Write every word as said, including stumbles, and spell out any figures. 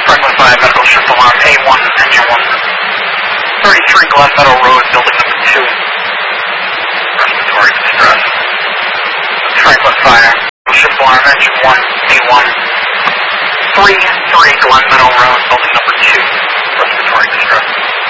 Franklin five, medical ship alarm, A one, engine one. thirty-three Glen Meadow Road, building number two. Respiratory distress. Franklin five, medical ship alarm, engine one, A one. thirty-three Glen Meadow Road, building number two. Respiratory distress.